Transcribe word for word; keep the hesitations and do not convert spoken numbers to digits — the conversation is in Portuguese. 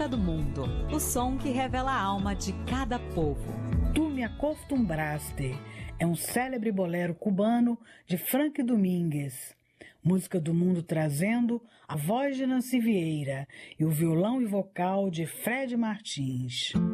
música do mundo, o som que revela a alma de cada povo. Tu me acostumbraste é um célebre bolero cubano de Frank Domingues. Música do mundo trazendo a voz de Nancy Vieira e o violão e vocal de Fred Martins.